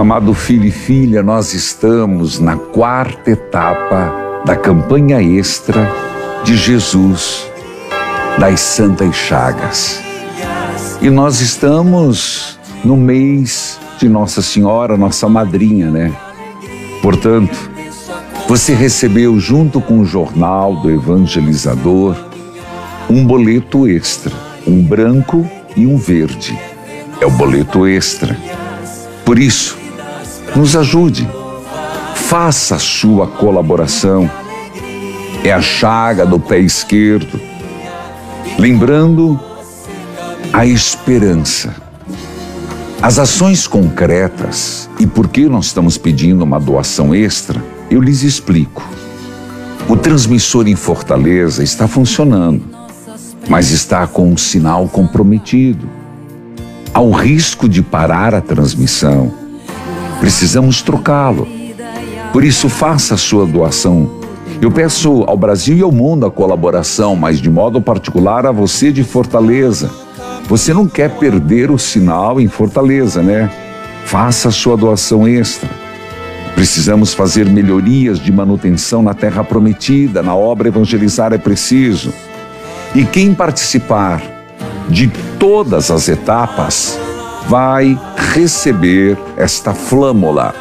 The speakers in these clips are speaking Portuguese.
Amado filho e filha, nós estamos na 4ª etapa da campanha extra de Jesus das Santas Chagas. E nós estamos no mês de Nossa Senhora, nossa madrinha, né? Portanto, você recebeu junto com o jornal do evangelizador um boleto extra, um branco e um verde. É o boleto extra. Por isso, nos ajude, faça a sua colaboração. É a chaga do pé esquerdo, lembrando a esperança. As ações concretas e por que nós estamos pedindo uma doação extra, eu lhes explico. O transmissor em Fortaleza está funcionando, mas está com um sinal comprometido. Há o risco de parar a transmissão. Precisamos trocá-lo. Por isso, faça a sua doação. Eu peço ao Brasil e ao mundo a colaboração, mas de modo particular a você de Fortaleza. Você não quer perder o sinal em Fortaleza, né? Faça a sua doação extra. Precisamos fazer melhorias de manutenção na Terra Prometida, na obra Evangelizar é Preciso. E quem participar de todas as etapas vai receber esta flâmula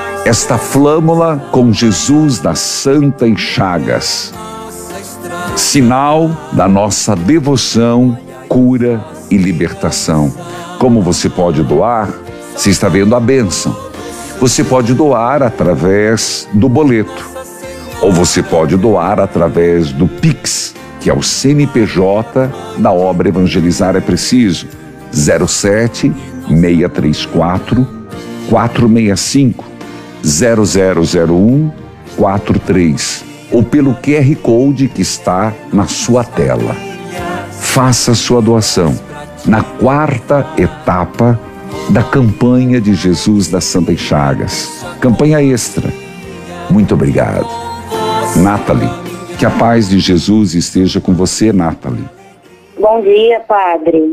com Jesus das Santas Chagas, sinal da nossa devoção, cura e libertação. Como você pode doar? Você está vendo a bênção. Você pode doar através do boleto, ou você pode doar através do Pix, que é o CNPJ da obra Evangelizar é Preciso, 07 634 465 0001 43, ou pelo QR Code que está na sua tela. Faça sua doação na 4ª etapa da campanha de Jesus das Santas Chagas. Campanha extra. Muito obrigado. Nathalie, que a paz de Jesus esteja com você, Nathalie. Bom dia, padre.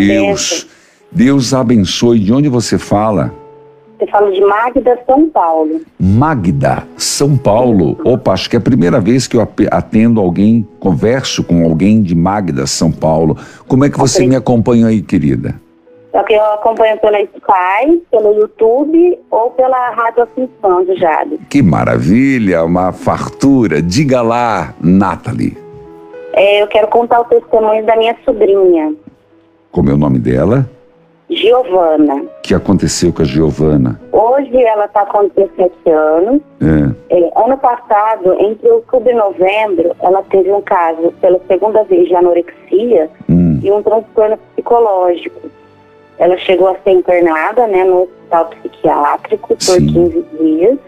Deus abençoe. De onde você fala? Você fala de Magda, São Paulo. Magda, São Paulo. Opa, acho que é a primeira vez que eu atendo alguém, converso com alguém de Magda, São Paulo. Como é que você me acompanha aí, querida? Eu acompanho pela Sky, pelo YouTube ou pela Rádio Assunção do Jade. Que maravilha, uma fartura. Diga lá, Nathalie. Eu quero contar o testemunho da minha sobrinha. Como é o nome dela? Giovana. O que aconteceu com a Giovana? Hoje ela está com 17 anos. Ano passado, entre outubro e novembro, ela teve um caso pela segunda vez de anorexia e um transtorno psicológico. Ela chegou a ser internada, né, no hospital psiquiátrico por 15 dias.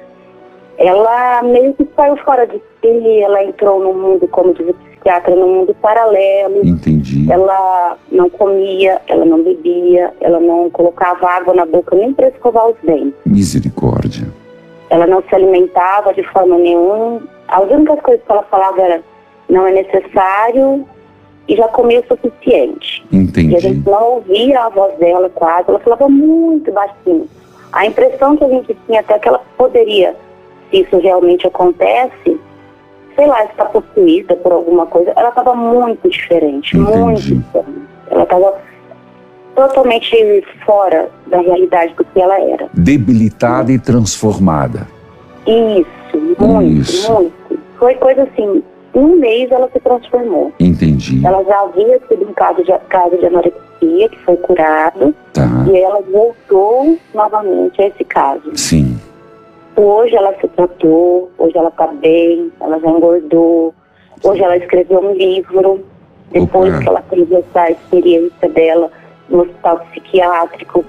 Ela meio que saiu fora de si, ela entrou no mundo, como diz o psiquiatra, no mundo paralelo. Entendi. Ela não comia, ela não bebia, ela não colocava água na boca nem para escovar os dentes. Misericórdia. Ela não se alimentava de forma nenhuma. As únicas coisas que ela falava era, não é necessário, e já comia o suficiente. Entendi. E a gente não ouvia a voz dela quase, ela falava muito baixinho. A impressão que a gente tinha até que ela poderia, se isso realmente acontece, sei lá, está possuída por alguma coisa, ela estava muito diferente, muito diferente. Ela estava totalmente fora da realidade do que ela era. Debilitada e transformada. Isso, muito. Foi coisa assim, um mês ela se transformou. Entendi. Ela já havia sido um caso de anorexia, que foi curado, e ela voltou novamente a esse caso. Sim. Hoje ela se tratou, hoje ela está bem, ela já engordou, hoje ela escreveu um livro, depois que ela teve essa experiência dela no hospital psiquiátrico,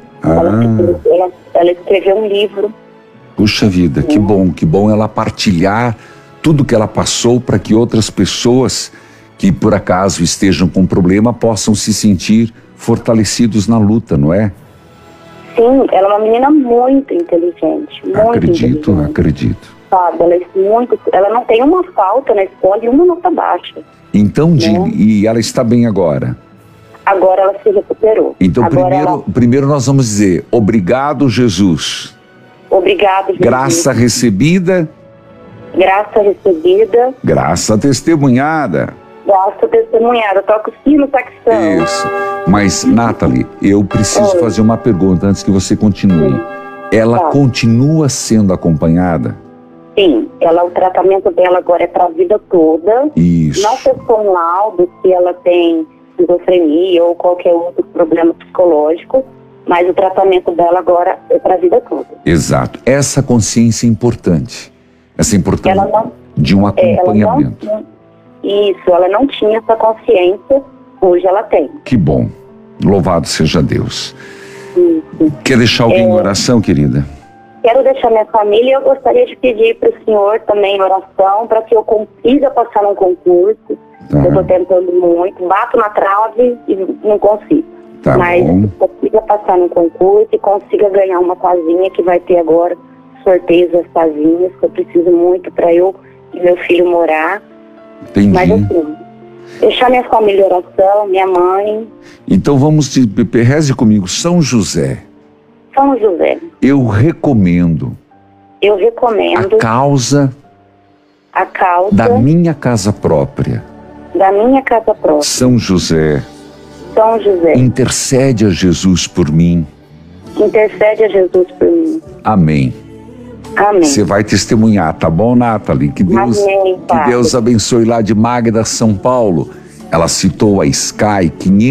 ela escreveu um livro. Puxa vida, que bom ela partilhar tudo que ela passou para que outras pessoas que por acaso estejam com problema possam se sentir fortalecidos na luta, não é? Sim, ela é uma menina muito inteligente, Acredito. Sabe, ela não tem uma falta na escola e uma nota baixa. Então, e ela está bem agora? Agora ela se recuperou. Então, primeiro nós vamos dizer, obrigado, Jesus. Obrigada, Jesus. Graça recebida. Graça recebida. Graça testemunhada. Graça testemunhada. Toca o sino, sacristão. Isso. Mas, Nathalie, eu preciso fazer uma pergunta antes que você continue. Ela continua sendo acompanhada? Sim. O tratamento dela agora é para a vida toda. Isso. Não testou um laudo se ela tem esquizofrenia ou qualquer outro problema psicológico, mas o tratamento dela agora é para a vida toda. Exato. Essa consciência é importante. Essa importância de um acompanhamento. Ela não tinha essa consciência, hoje ela tem. Que bom. Louvado seja Deus. Isso. Quer deixar alguém em oração, querida? Quero deixar minha família e eu gostaria de pedir para o senhor também oração para que eu consiga passar num concurso. Eu estou tentando muito, bato na trave e não consigo. Mas consiga passar num concurso e consiga ganhar uma casinha que vai ter agora sorteios das casinhas, que eu preciso muito para eu e meu filho morar. Entendi. Mas assim, deixar minha família em oração, minha mãe. Então reze comigo, São José. São José. Eu recomendo. A causa da minha casa própria. São José. Intercede a Jesus por mim. Amém. Você vai testemunhar, tá bom, Nathalie? Que Deus abençoe lá de Magda, São Paulo. Ela citou a Sky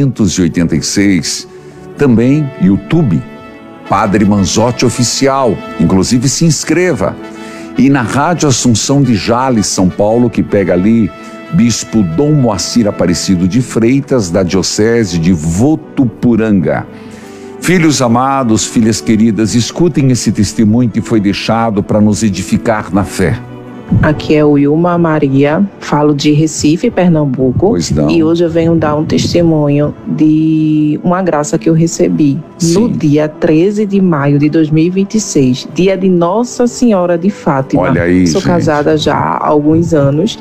586. Também YouTube. Padre Manzotti Oficial, inclusive se inscreva. E na Rádio Assunção de Jales, São Paulo, que pega ali Bispo Dom Moacir Aparecido de Freitas, da Diocese de Votuporanga. Filhos amados, filhas queridas, escutem esse testemunho que foi deixado para nos edificar na fé. Aqui é o Wilma Maria, falo de Recife, Pernambuco. Pois não. E hoje eu venho dar um testemunho de uma graça que eu recebi no dia 13 de maio de 2026, dia de Nossa Senhora de Fátima. Olha aí, Sou casada já há alguns anos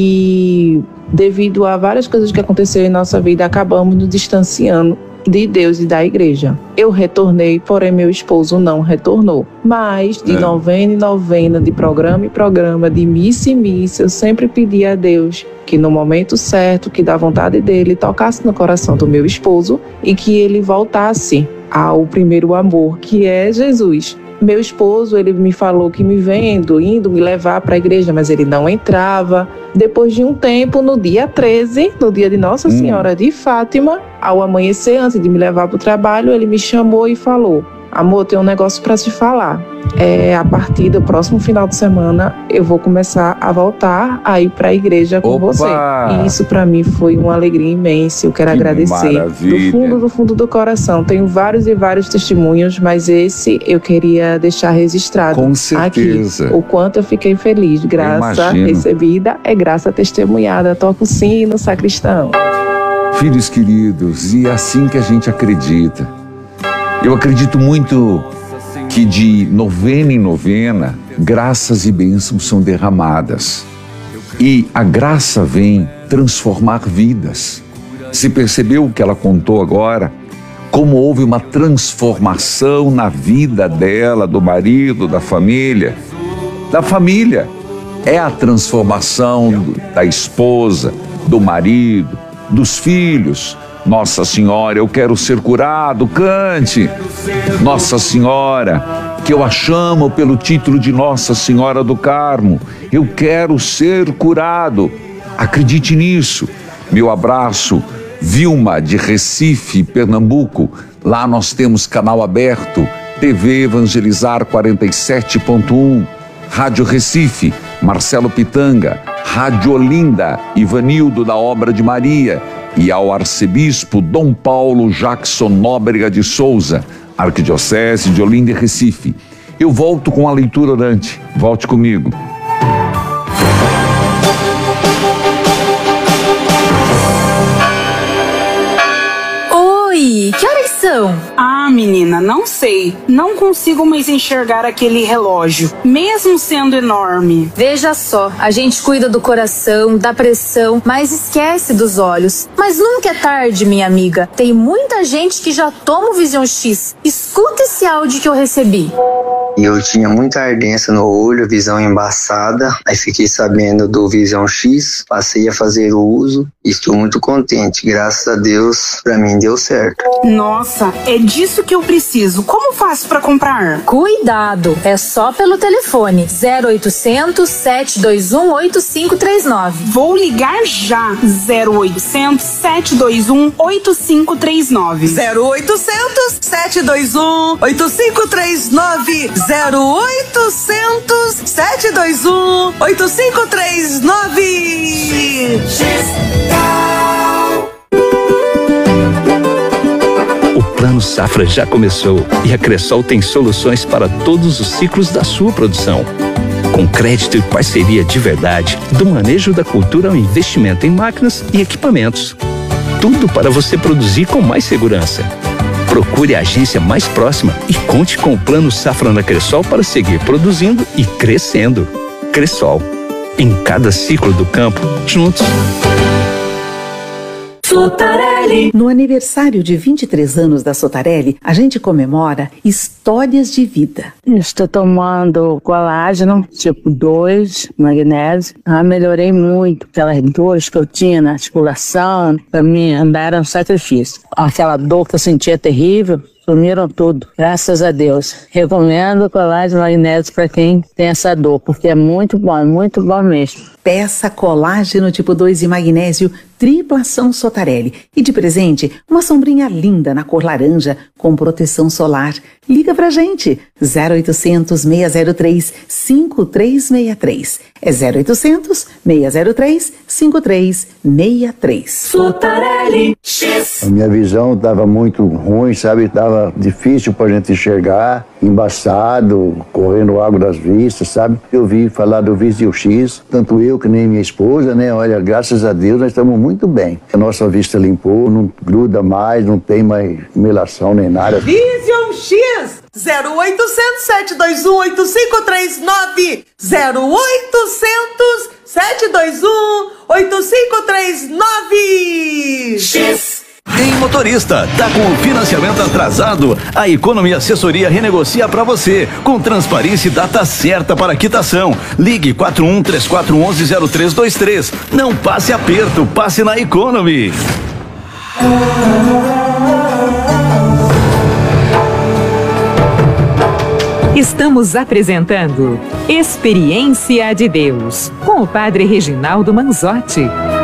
e devido a várias coisas que aconteceram em nossa vida, acabamos nos distanciando de Deus e da igreja. Eu retornei, porém meu esposo não retornou. Mas de novena em novena, de programa em programa, de missa em missa, eu sempre pedi a Deus que no momento certo, que da vontade dele, tocasse no coração do meu esposo e que ele voltasse ao primeiro amor, que é Jesus. Meu esposo, ele me falou que me vendo, indo me levar para a igreja, mas ele não entrava. Depois de um tempo, no dia 13, no dia de Nossa Senhora de Fátima, ao amanhecer, antes de me levar para o trabalho, ele me chamou e falou: amor, tem um negócio para te falar. A partir do próximo final de semana, eu vou começar a voltar a ir para a igreja com você. E isso para mim foi uma alegria imensa. Eu quero agradecer do fundo do coração. Tenho vários e vários testemunhos, mas esse eu queria deixar registrado. Com certeza. Aqui, o quanto eu fiquei feliz. Graça recebida é graça testemunhada. Toca o sino, sacristão. Filhos queridos, e é assim que a gente acredita. Eu acredito muito que de novena em novena, graças e bênçãos são derramadas. E a graça vem transformar vidas. Se percebeu o que ela contou agora? Como houve uma transformação na vida dela, do marido, da família. Da família. É a transformação da esposa, do marido, dos filhos. Nossa Senhora, eu quero ser curado, cante. Nossa Senhora, que eu a chamo pelo título de Nossa Senhora do Carmo. Eu quero ser curado. Acredite nisso. Meu abraço, Vilma de Recife, Pernambuco. Lá nós temos canal aberto, TV Evangelizar 47.1, Rádio Recife, Marcelo Pitanga, Rádio Olinda, Ivanildo da Obra de Maria, e ao arcebispo Dom Paulo Jackson Nóbrega de Souza, Arquidiocese de Olinda e Recife. Eu volto com a leitura orante. Volte comigo. Oi, que horas são? Ah, menina, não sei. Não consigo mais enxergar aquele relógio, mesmo sendo enorme. Veja só, a gente cuida do coração, da pressão, mas esquece dos olhos. Mas nunca é tarde, minha amiga. Tem muita gente que já toma o Vision X. Escuta esse áudio que eu recebi. e eu tinha muita ardência no olho, visão embaçada. Aí fiquei sabendo do Vision X, passei a fazer o uso e estou muito contente. Graças a Deus, pra mim deu certo. Nossa, é disso que eu preciso. Como faço pra comprar? Cuidado, é só pelo telefone 0800 721 8539. Vou ligar já. 0800 721 8539. 0800 721 8539. 0800 721 8539. O Plano Safra já começou e a Cressol tem soluções para todos os ciclos da sua produção. Com crédito e parceria de verdade, do manejo da cultura ao investimento em máquinas e equipamentos. Tudo para você produzir com mais segurança. Procure a agência mais próxima e conte com o Plano Safra na Cressol para seguir produzindo e crescendo. Cressol, em cada ciclo do campo, juntos. Sotarelli. No aniversário de 23 anos da Sotarelli, a gente comemora histórias de vida. Estou tomando colágeno, tipo 2, magnésio. Melhorei muito. Aquelas dores que eu tinha na articulação, pra mim andar era um sacrifício. Aquela dor que eu sentia terrível, sumiram tudo, graças a Deus. Recomendo colágeno magnésio para quem tem essa dor, porque é muito bom mesmo. Peça colágeno tipo 2 e magnésio tripla ação Sotarelli. E de presente, uma sombrinha linda na cor laranja com proteção solar. Liga pra gente, 0800 603 5363. É 0800 603 5363. Sotarelli X. A minha visão estava muito ruim, sabe? Estava difícil pra gente enxergar, embaçado, correndo água das vistas, sabe? Eu vi falar do Vision X, tanto eu que nem minha esposa, né? Olha, graças a Deus nós estamos muito bem. A nossa vista limpou, não gruda mais, não tem mais melação nem nada. Vision X 0800 721 8539. 0800 721 8539. X. Ei, motorista, tá com o financiamento atrasado? A Economy Assessoria renegocia para você, com transparência e data certa para quitação. Ligue 4134110323. Não passe aperto, passe na Economy. Estamos apresentando Experiência de Deus, com o Padre Reginaldo Manzotti.